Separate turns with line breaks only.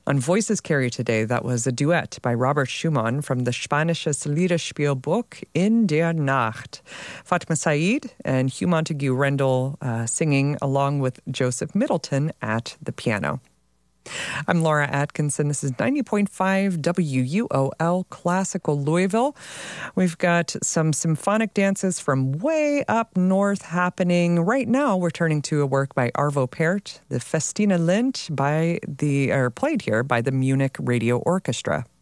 On Voices Carry today, that was a duet by Robert Schumann from the Spanisches Liederspielbuch In der Nacht. Fatma Said and Hugh Montague Rendell singing along with Joseph Middleton at the piano. I'm Laura Atkinson. This is 90.5 WUOL Classical Louisville. We've got some symphonic dances from way up north happening. Right now, we're turning to a work by Arvo Pärt, the Festina Lind, played here by the Munich Radio Orchestra.